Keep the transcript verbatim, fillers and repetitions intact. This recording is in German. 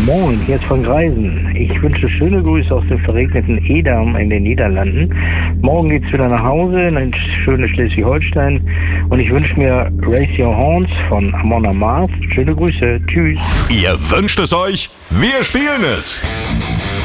Moin, hier ist von Greisen. Ich wünsche schöne Grüße aus dem verregneten Edam in den Niederlanden. Morgen geht's wieder nach Hause in ein schönes Schleswig-Holstein. Und ich wünsche mir Raise Your Horns von Amon Amarth. Schöne Grüße. Tschüss. Ihr wünscht es euch? Wir spielen es.